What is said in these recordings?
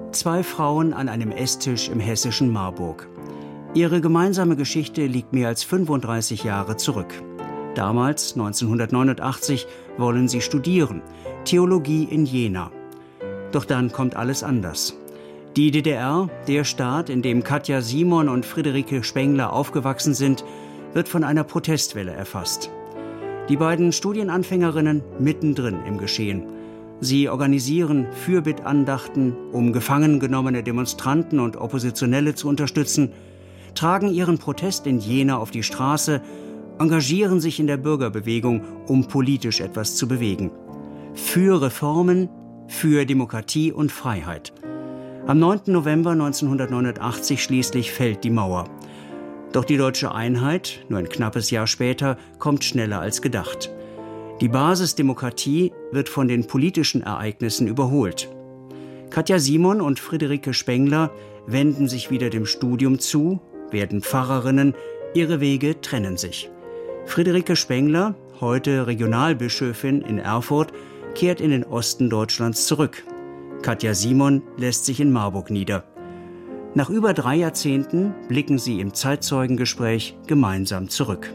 Zwei Frauen an einem Esstisch im hessischen Marburg. Ihre gemeinsame Geschichte liegt mehr als 35 Jahre zurück. Damals, 1989, wollen sie studieren, Theologie in Jena. Doch dann kommt alles anders. Die DDR, der Staat, in dem Katja Simon und Friederike Spengler aufgewachsen sind, wird von einer Protestwelle erfasst. Die beiden Studienanfängerinnen mittendrin im Geschehen. Sie organisieren Fürbittandachten, um gefangen genommene Demonstranten und Oppositionelle zu unterstützen, tragen ihren Protest in Jena auf die Straße, engagieren sich in der Bürgerbewegung, um politisch etwas zu bewegen. Für Reformen, für Demokratie und Freiheit. Am 9. November 1989 schließlich fällt die Mauer. Doch die deutsche Einheit, nur ein knappes Jahr später, kommt schneller als gedacht. Die Basisdemokratie wird von den politischen Ereignissen überholt. Katja Simon und Friederike Spengler wenden sich wieder dem Studium zu, werden Pfarrerinnen, ihre Wege trennen sich. Friederike Spengler, heute Regionalbischöfin in Erfurt, kehrt in den Osten Deutschlands zurück. Katja Simon lässt sich in Marburg nieder. Nach über 3 Jahrzehnten blicken sie im Zeitzeugengespräch gemeinsam zurück.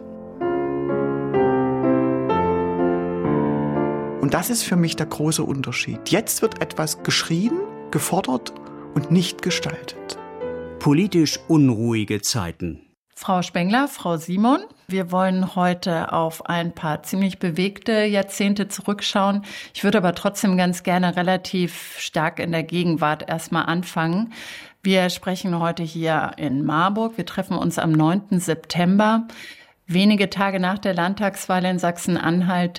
Und das ist für mich der große Unterschied. Jetzt wird etwas geschrien, gefordert und nicht gestaltet. Politisch unruhige Zeiten. Frau Spengler, Frau Simon, wir wollen heute auf ein paar ziemlich bewegte Jahrzehnte zurückschauen. Ich würde aber trotzdem ganz gerne relativ stark in der Gegenwart erstmal anfangen. Wir sprechen heute hier in Marburg. Wir treffen uns am 9. September, wenige Tage nach der Landtagswahl in Sachsen-Anhalt,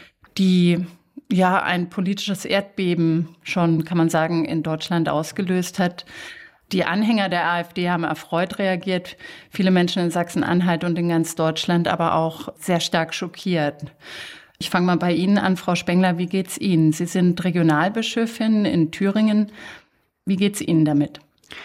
die ja ein politisches Erdbeben schon, kann man sagen, in Deutschland ausgelöst hat. Die Anhänger der AfD haben erfreut reagiert, viele Menschen in Sachsen-Anhalt und in ganz Deutschland aber auch sehr stark schockiert. Ich fange mal bei Ihnen an, Frau Spengler, wie geht's Ihnen? Sie sind Regionalbischöfin in Thüringen. Wie geht's Ihnen damit?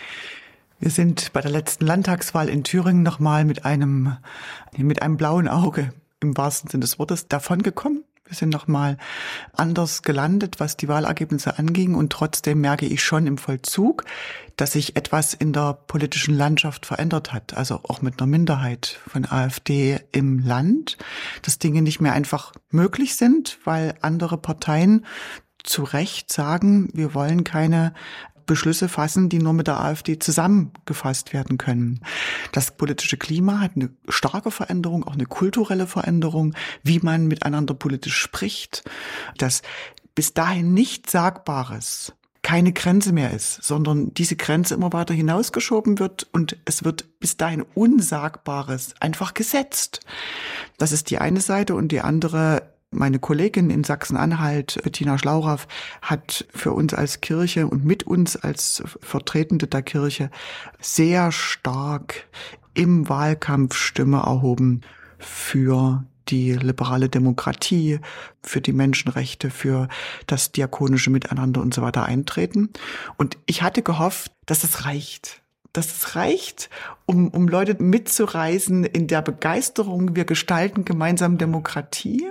Wir sind bei der letzten Landtagswahl in Thüringen nochmal mit einem blauen Auge im wahrsten Sinne des Wortes davongekommen. Wir sind nochmal anders gelandet, was die Wahlergebnisse anging. Und trotzdem merke ich schon im Vollzug, dass sich etwas in der politischen Landschaft verändert hat. Also auch mit einer Minderheit von AfD im Land, dass Dinge nicht mehr einfach möglich sind, weil andere Parteien zu Recht sagen, wir wollen keine Beschlüsse fassen, die nur mit der AfD zusammengefasst werden können. Das politische Klima hat eine starke Veränderung, auch eine kulturelle Veränderung, wie man miteinander politisch spricht, dass bis dahin nicht Sagbares keine Grenze mehr ist, sondern diese Grenze immer weiter hinausgeschoben wird und es wird bis dahin Unsagbares einfach gesetzt. Das ist die eine Seite und die andere. Meine Kollegin in Sachsen-Anhalt, Tina Schlauraff, hat für uns als Kirche und mit uns als Vertretende der Kirche sehr stark im Wahlkampf Stimme erhoben für die liberale Demokratie, für die Menschenrechte, für das diakonische Miteinander und so weiter eintreten. Und ich hatte gehofft, dass es reicht. Dass es reicht, um Leute mitzureißen in der Begeisterung. Wir gestalten gemeinsam Demokratie.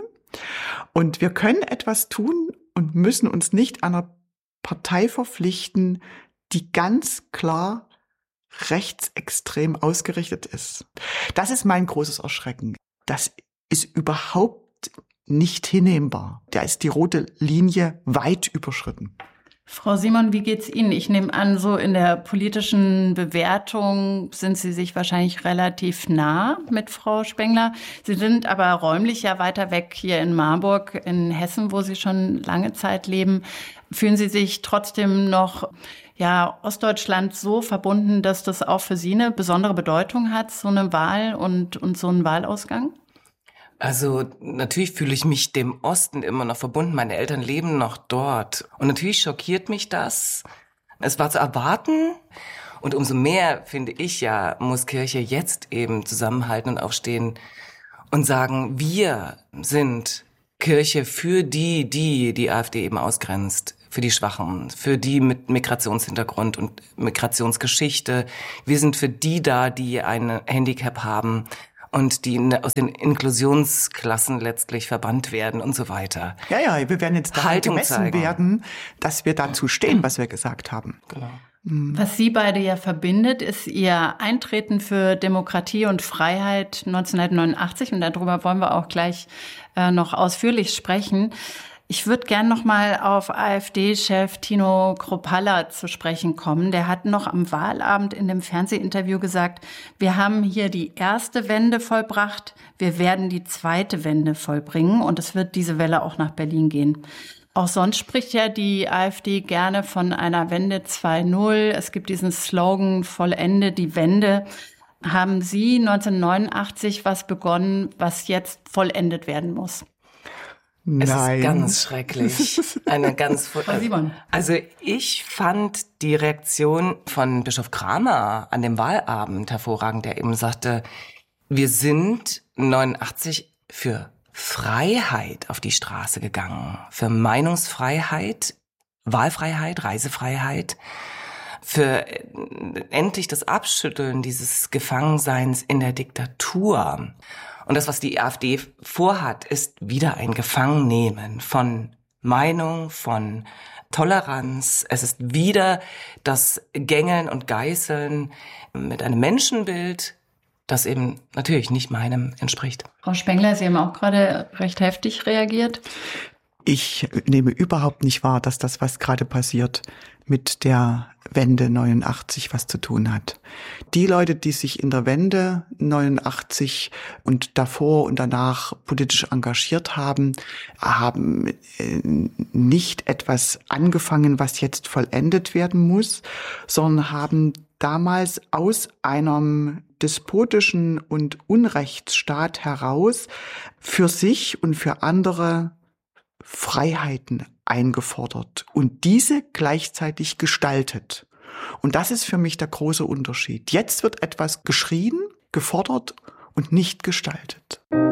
Und wir können etwas tun und müssen uns nicht einer Partei verpflichten, die ganz klar rechtsextrem ausgerichtet ist. Das ist mein großes Erschrecken. Das ist überhaupt nicht hinnehmbar. Da ist die rote Linie weit überschritten. Frau Simon, wie geht's Ihnen? Ich nehme an, so in der politischen Bewertung sind Sie sich wahrscheinlich relativ nah mit Frau Spengler. Sie sind aber räumlich ja weiter weg hier in Marburg, in Hessen, wo Sie schon lange Zeit leben. Fühlen Sie sich trotzdem noch, Ostdeutschland so verbunden, dass das auch für Sie eine besondere Bedeutung hat, so eine Wahl und so ein Wahlausgang? Also natürlich fühle ich mich dem Osten immer noch verbunden. Meine Eltern leben noch dort. Und natürlich schockiert mich das. Es war zu erwarten. Und umso mehr, finde ich muss Kirche jetzt eben zusammenhalten und aufstehen und sagen, wir sind Kirche für die AfD eben ausgrenzt. Für die Schwachen, für die mit Migrationshintergrund und Migrationsgeschichte. Wir sind für die da, die ein Handicap haben. Und die aus den Inklusionsklassen letztlich verbannt werden und so weiter. Ja, wir werden jetzt daran gemessen werden, dass wir dazu stehen, was wir gesagt haben. Genau. Was Sie beide ja verbindet, ist Ihr Eintreten für Demokratie und Freiheit 1989. Und darüber wollen wir auch gleich noch ausführlich sprechen. Ich würde gern noch mal auf AfD-Chef Tino Kruppalla zu sprechen kommen. Der hat noch am Wahlabend in dem Fernsehinterview gesagt, wir haben hier die erste Wende vollbracht, wir werden die zweite Wende vollbringen und es wird diese Welle auch nach Berlin gehen. Auch sonst spricht ja die AfD gerne von einer Wende 2.0. Es gibt diesen Slogan, vollende die Wende. Haben Sie 1989 was begonnen, was jetzt vollendet werden muss? Es ist ganz schrecklich. Also ich fand die Reaktion von Bischof Kramer an dem Wahlabend hervorragend, der eben sagte, wir sind 89 für Freiheit auf die Straße gegangen, für Meinungsfreiheit, Wahlfreiheit, Reisefreiheit, für endlich das Abschütteln dieses Gefangenseins in der Diktatur. Und das, was die AfD vorhat, ist wieder ein Gefangennehmen von Meinung, von Toleranz. Es ist wieder das Gängeln und Geißeln mit einem Menschenbild, das eben natürlich nicht meinem entspricht. Frau Spengler, Sie haben auch gerade recht heftig reagiert. Ich nehme überhaupt nicht wahr, dass das, was gerade passiert, mit der Wende 89 was zu tun hat. Die Leute, die sich in der Wende 89 und davor und danach politisch engagiert haben, haben nicht etwas angefangen, was jetzt vollendet werden muss, sondern haben damals aus einem despotischen und Unrechtsstaat heraus für sich und für andere Freiheiten eingefordert und diese gleichzeitig gestaltet. Und das ist für mich der große Unterschied. Jetzt wird etwas geschrien, gefordert und nicht gestaltet.